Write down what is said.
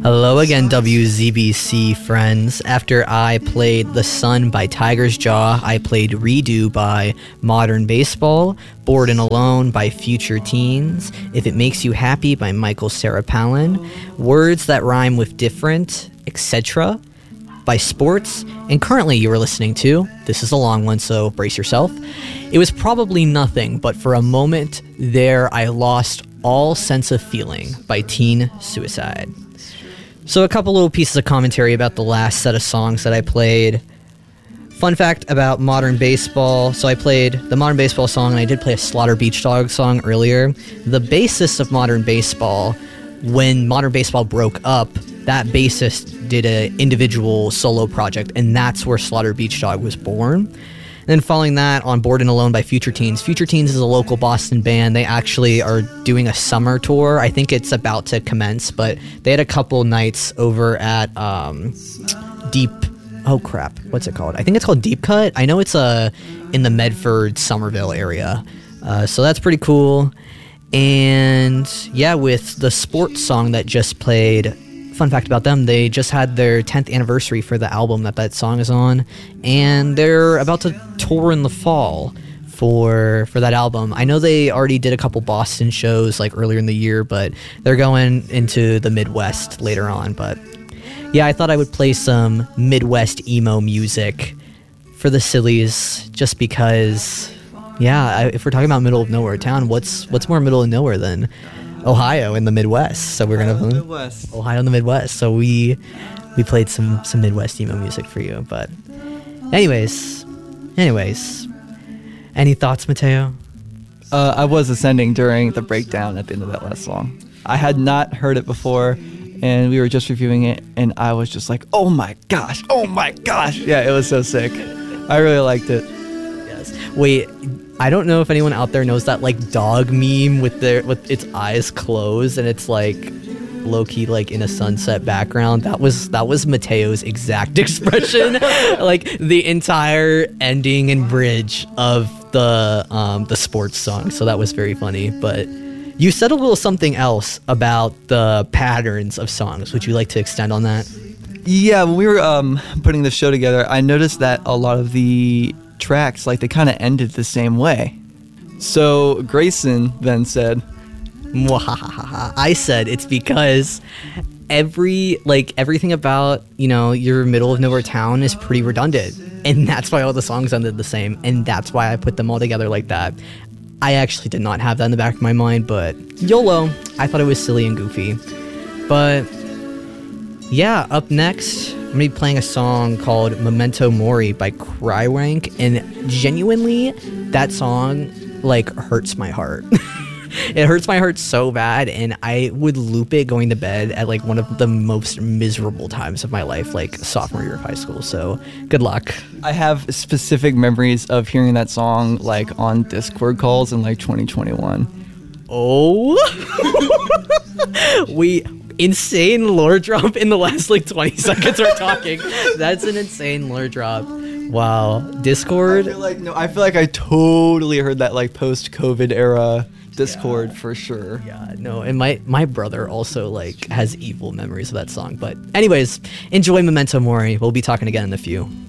Hello again, WZBC friends. After I played The Sun by Tiger's Jaw, I played Redo by Modern Baseball, Bored and Alone by Future Teens, If It Makes You Happy by Michael Sarah-Palin, Words That Rhyme with Different, etc. by Sports, and currently you are listening to, this is a long one, so brace yourself. It was probably nothing, but for a moment there I lost all sense of feeling by Teen Suicide. So a couple little pieces of commentary about the last set of songs that I played. Fun fact about Modern Baseball. So I played the Modern Baseball song, and I did play a Slaughter Beach Dog song earlier. The bassist of Modern Baseball, when Modern Baseball broke up, that bassist did an individual solo project, and that's where Slaughter Beach Dog was born. And then following that, on Bored and Alone by Future Teens. Future Teens is a local Boston band. They actually are doing a summer tour. I think it's about to commence, but they had a couple nights over at Deep... Oh, crap. What's it called? I think it's called Deep Cut. I know it's in the Medford, Somerville area. So that's pretty cool. And yeah, with the sports song that just played... Fun fact about them, they just had their 10th anniversary for the album that song is on, and they're about to tour in the fall for that album. I know they already did a couple Boston shows like earlier in the year, but they're going into the Midwest later on. But yeah, I thought I would play some Midwest emo music for the sillies, just because, yeah, if we're talking about middle of nowhere town, what's more middle of nowhere than Ohio in the Midwest? So we're gonna Ohio in the Midwest. So we played some Midwest emo music for you. But anyways, any thoughts, Mateo? I was ascending during the breakdown at the end of that last song. I had not heard it before, and we were just reviewing it, and I was just like, oh my gosh. Yeah, it was so sick. I really liked it. Yes. Wait, I don't know if anyone out there knows that like dog meme with its eyes closed and it's like low-key like in a sunset background. That was Mateo's exact expression. Like the entire ending and bridge of the sports song. So that was very funny. But you said a little something else about the patterns of songs. Would you like to extend on that? Yeah, when we were putting the show together, I noticed that a lot of the tracks, like, they kind of ended the same way. So Grayson then said, I said it's because everything about, your middle of nowhere town is pretty redundant, and that's why all the songs ended the same, and that's why I put them all together like that. I actually did not have that in the back of my mind, but YOLO, I thought it was silly and goofy. But yeah, up next, I'm gonna be playing a song called Memento Mori by Crywank, and genuinely, that song hurts my heart. It hurts my heart so bad, and I would loop it going to bed at one of the most miserable times of my life, sophomore year of high school. So good luck. I have specific memories of hearing that song on Discord calls in 2021. Oh, insane lore drop in the last 20 seconds we're talking. That's an insane lore drop. Wow. Discord. I feel like I totally heard that post-COVID era Discord, yeah, for sure. Yeah, no, and my brother also has evil memories of that song. But anyways, enjoy Memento Mori. We'll be talking again in a few.